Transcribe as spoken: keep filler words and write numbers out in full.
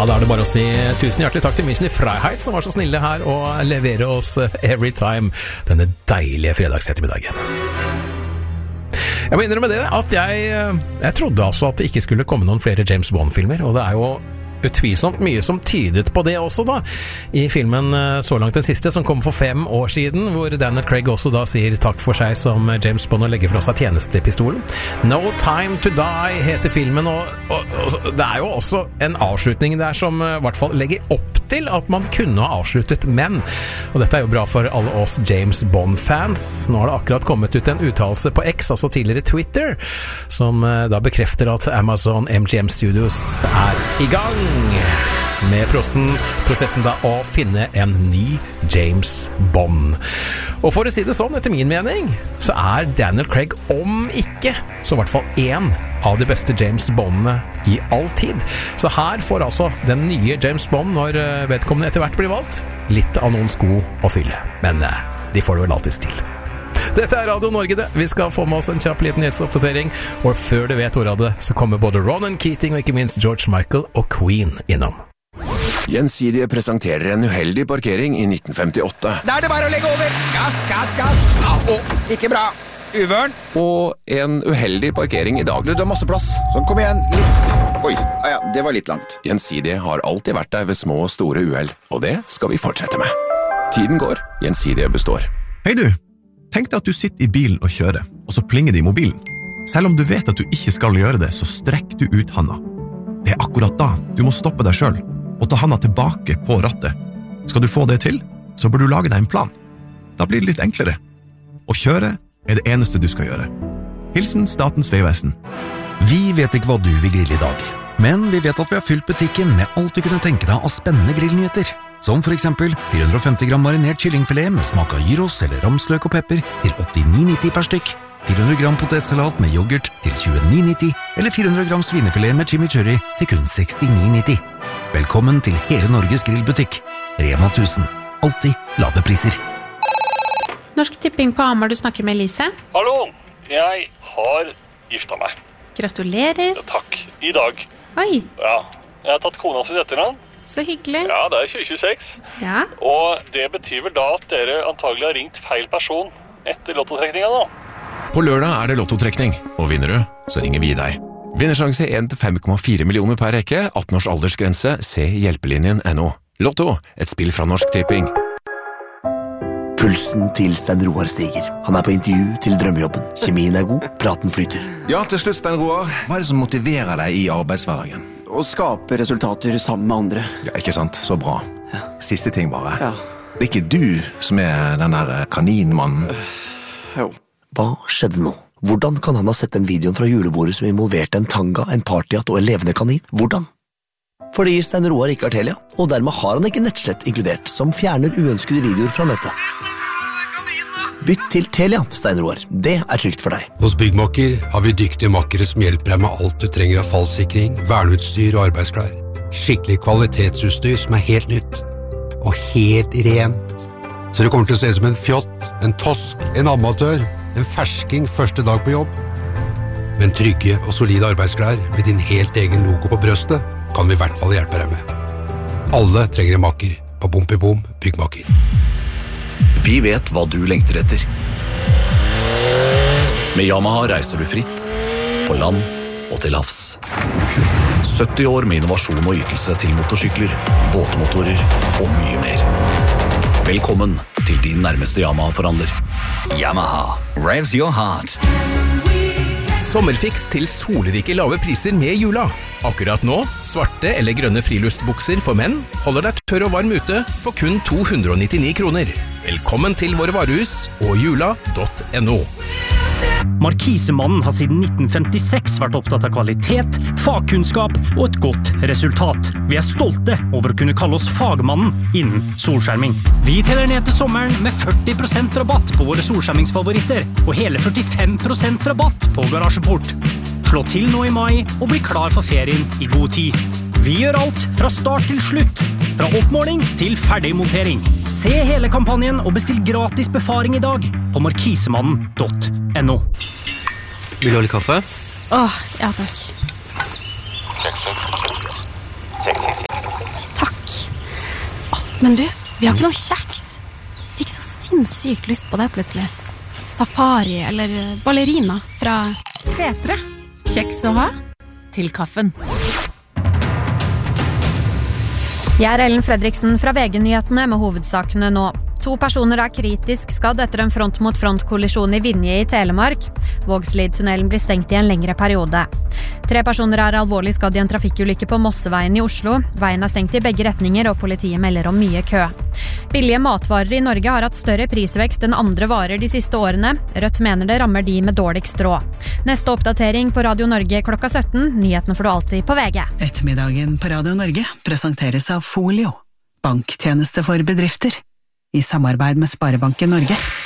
Ja, da er det bare å si tusen hjertelig takk til Mission i Freiheit, som var så snille her og levere oss Every Time denne deilige fredagsettermiddagen. Jeg må innrømme det, at jeg, jeg trodde altså at det ikke skulle komme noen flere James Bond-filmer, og det er jo utvilsomt mye som tydet på det også da, i filmen Så langt den siste, som kom for fem år siden, hvor Daniel Craig også da sier takk for seg som James Bond og legger fra seg tjenestepistolen. No Time to Die heter filmen, og, og, og det er jo også en avslutning der som i hvert fall legger opp til at man kunne ha avsluttet, men, og dette er jo bra for alle oss James Bond-fans, nå har det akkurat kommet ut en uttalelse på X, altså tidligere Twitter, som da bekrefter at Amazon M G M Studios er i gang med prosessen, prosessen da å finne en ny James Bond. Og for å si det sånn, etter min mening, så er Daniel Craig om ikke, så i hvert fall en av de beste James Bondene i all tid. Så her får altså den nye James Bond, når vedkommende etter hvert blir valgt, litt av noen sko å fylle. Men de får det vel alltid til. Dette er Radio Norge det. Vi skal få med oss en kjapp liten nyhetsoppdatering, og før du vet ordet av det, så kommer både Ronan Keating og ikke minst George Michael og Queen innom. Gjensidige presenterer en uheldig parkering i nitten femtiåtte. Da er det bare å legge over. Gass, gass, gass. Au, ikke bra. Uvørn. Og en uheldig parkering i dag. Du, du har masse plass. Sånn, kom igjen. Litt. Oi, ja, det var litt langt. Gjensidige har alltid vært der ved små og store uheld, og det skal vi fortsette med. Tiden går, Gjensidige består. Hei du, tenk deg at du sitter i bilen og kjører, og så plinger det i mobilen. Selv om du vet at du ikke skal gjøre det, så strekk du ut handa. Det er akkurat da du må stoppe deg selv, og ta handa tilbake på rattet. Skal du få det til, så bør du lage deg en plan. Da blir det litt enklere. Å kjøre er det eneste du skal gjøre. Hilsen Statens vegvesen. Vi vet ikke hva du vil grille i dag, men vi vet at vi har fylt butikken med alt du kunne tenke deg av spennende grillnyheter. Som for eksempel fire hundre og femti gram marinert kyllingfilet med smak av gyros eller ramsløk og pepper til åttini nitti per stykk, fire hundre gram potetsalat med yoghurt til tjueni nitti, eller fire hundre gram svinefilet med chimichurri til kun sekstini nitti. Velkommen til hele Norges grillbutikk. Rema tusen. Alltid lave priser. Norsk Tipping på Hamar, du snakker med Elise. Hallo, jeg har gifta meg. Gratulerer. Ja, takk, i dag. Oi. Ja, jeg har tatt kona sitt etternavn. Så hyggelig. Ja, det er tjue tjueseks. Ja. Og det betyr vel da at dere antagelig har ringt feil person etter lottotrekninga nå. På lørdag er det lottotrekning, og vinner du, så ringer vi deg. Vinnersjanse én til fem komma fire millioner per rekke, atten års aldersgrense, se hjelpelinjen punktum no. Lotto, et spill fra Norsk Tipping. Pulsen til Stein Roar stiger. Han er på intervju til drømmejobben. Kjemien er god, praten flyter. Ja, til slutt, Stein Roar. Hva er det som motiverer deg i arbeidshverdagen? Å skape resultater sammen med andre. Ja, ikke sant? Så bra. Ja. Siste ting bare. Ja. Det er ikke du som er den der kaninmannen. Jo. Hva skjedde nå? Hvordan kan han ha sett den videoen fra julebordet som involverte en tanga, en partyhatt og en levende kanin? Hvordan? Fordi Stein Roar ikke har Telia, og dermed har han ikke nettslett inkludert, som fjerner uønskede videoer fra nettet. Bytt til Telia, Stein Roar. Det er trygt for deg. Hos Byggmakker har vi dyktige makkere som hjelper deg med alt du trenger av fallsikring, verneutstyr og arbeidsklær. Skikkelig kvalitetsutstyr som er helt nytt. Og helt rent. Så det kommer til å se ut som en fjott, en tosk, en amatør, en fersking første dag på jobb. Men trygge og solide arbeidsklær med din helt egen logo på brøstet kan vi i hvert fall hjelpe deg med. Alle trenger en makker på Bompibom Byggmakker. Vi vet hva du lengter etter. Med Yamaha reiser du fritt, på land og til havs. sytti år med innovasjon og ytelse til motorsykler, båtmotorer og mye mer. Velkommen til din nærmeste Yamaha-forhandler. Yamaha, revs your heart. Sommerfiks til solrike lave priser med Jula. Akkurat nå, svarte eller grønne friluftsbukser for menn holder deg tørr og varm ute for kun to hundre og nittini kroner. Velkommen til våre varehus og jula punktum no. Markisemannen har siden nitten femtiseks vært opptatt av kvalitet, fagkunnskap og et godt resultat. Vi er stolte over å kunne kalle oss fagmannen innen solskjerming. Vi teller ned til sommeren med førti prosent rabatt på våre solskjermingsfavoritter, og hele førtifem prosent rabatt på garasjeport. Slå til nå i mai og bli klar for ferien i god tid. Vi gjør alt fra start til slutt, fra oppmåling til ferdigmontering. Se hele kampanjen og bestill gratis befaring i dag på markisemannen punktum no. Vil du ha litt kaffe? Åh, ja takk. Check, check. Check, check, check. Takk. Åh, men du, vi har ikke noen kjeks. Fikk så sinnssykt lyst på det plutselig. Safari eller ballerina fra Setre. Kjeks å ha til kaffen. Jeg er Ellen Fredriksen fra V G-nyhetene med hovedsakene nå. To personer er kritisk skadd etter en front-mot-front-kollisjon i Vinje i Telemark. Vågslidtunnelen blir stengt i en lengre periode. Tre personer er alvorlig skadd i en trafikkulykke på Mosseveien i Oslo. Veien er stengt i begge retninger, og politiet melder om mye kø. Billige matvarer i Norge har hatt større prisvekst enn andre varer de siste årene. Rødt mener det rammer de med dårligst råd. Neste oppdatering på Radio Norge klokka sytten. Nyhetene får du alltid på V G. Ettermiddagen på Radio Norge presenteres av Folio, banktjeneste for bedrifter, i samarbeid med Sparebanken Norge.